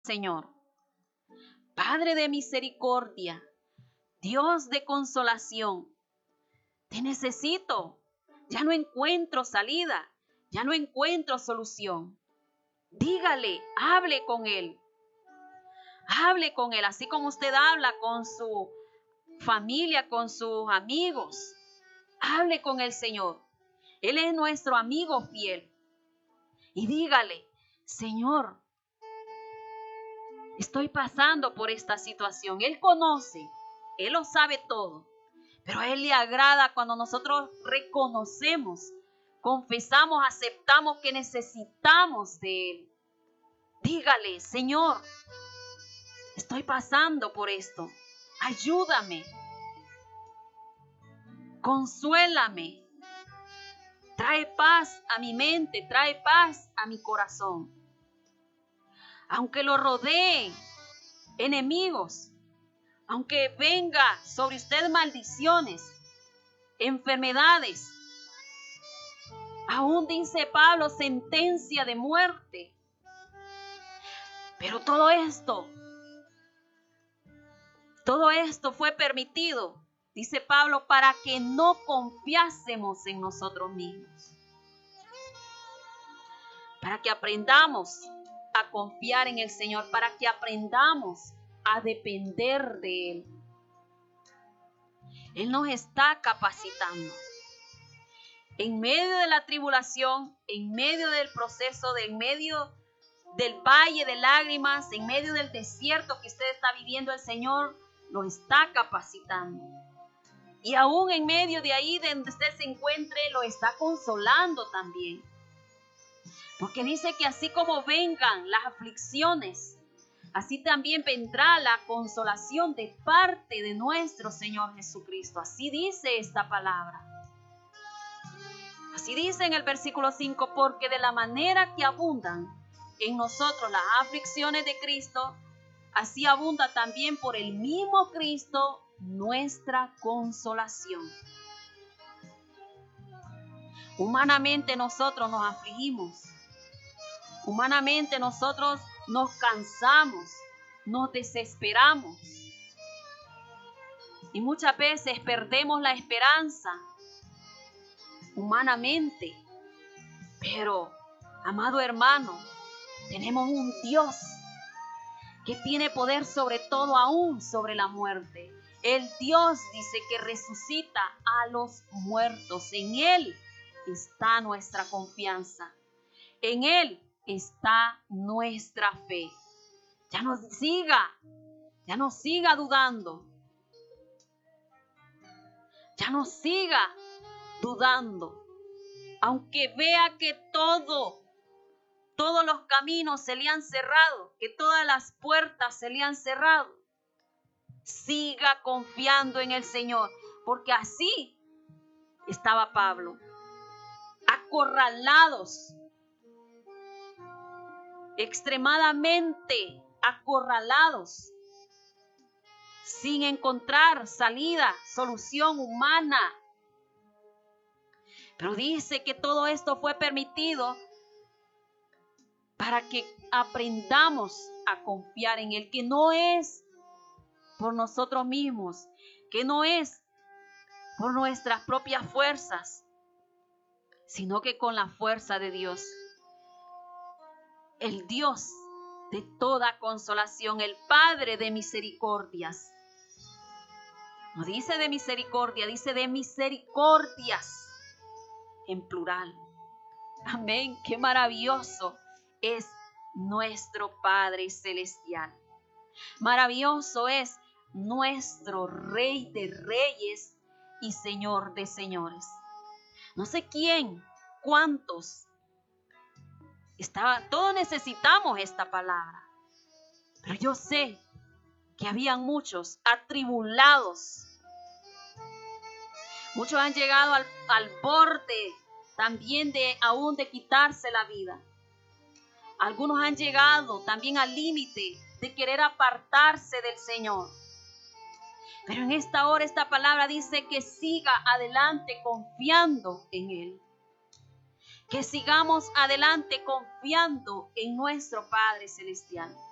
Señor. Padre de misericordia, Dios de consolación, te necesito. Ya no encuentro salida, ya no encuentro solución. Dígale, hable con Él. Hable con Él, así como usted habla con su familia, con sus amigos. Hable con el Señor. Él es nuestro amigo fiel. Y dígale, Señor, estoy pasando por esta situación. Él conoce, Él lo sabe todo. Pero a Él le agrada cuando nosotros reconocemos, confesamos, aceptamos que necesitamos de Él. Dígale, Señor, estoy pasando por esto. Ayúdame. Consuélame. Trae paz a mi mente, trae paz a mi corazón. Aunque lo rodeen enemigos, aunque venga sobre usted maldiciones, enfermedades, aún dice Pablo, sentencia de muerte. Pero todo esto fue permitido, dice Pablo, para que no confiásemos en nosotros mismos. Para que aprendamos a confiar en el Señor, para que aprendamos a depender de Él. Él nos está capacitando. En medio de la tribulación, en medio del proceso, en medio del valle de lágrimas, en medio del desierto que usted está viviendo, el Señor lo está capacitando. Y aún en medio de ahí donde usted se encuentre, lo está consolando también. Porque dice que así como vengan las aflicciones, así también vendrá la consolación de parte de nuestro Señor Jesucristo. Así dice esta palabra. Así dice en el versículo 5, porque de la manera que abundan en nosotros las aflicciones de Cristo, así abunda también por el mismo Cristo nuestra consolación. Humanamente nosotros nos afligimos. Humanamente nosotros nos cansamos, nos desesperamos. Y muchas veces perdemos la esperanza humanamente. Pero, amado hermano, tenemos un Dios que tiene poder sobre todo, aún sobre la muerte. El Dios dice que resucita a los muertos. En Él está nuestra confianza. En Él está nuestra fe. Ya no siga dudando. Ya no siga dudando. Aunque vea que todos los caminos se le han cerrado, que todas las puertas se le han cerrado, siga confiando en el Señor, porque así estaba Pablo, acorralados, extremadamente acorralados, sin encontrar salida, solución humana. Pero dice que todo esto fue permitido para que aprendamos a confiar en Él, que no es por nosotros mismos, que no es por nuestras propias fuerzas, sino que con la fuerza de Dios. El Dios de toda consolación, el Padre de misericordias. No dice de misericordia, dice de misericordias en plural. Amén, qué maravilloso es nuestro Padre Celestial. Maravilloso es nuestro Rey de Reyes y Señor de Señores. No sé quién, cuántos. Todos necesitamos esta palabra. Pero yo sé que habían muchos atribulados. Muchos han llegado al borde también aún de quitarse la vida. Algunos han llegado también al límite de querer apartarse del Señor. Pero en esta hora esta palabra dice que siga adelante confiando en Él. Que sigamos adelante confiando en nuestro Padre Celestial.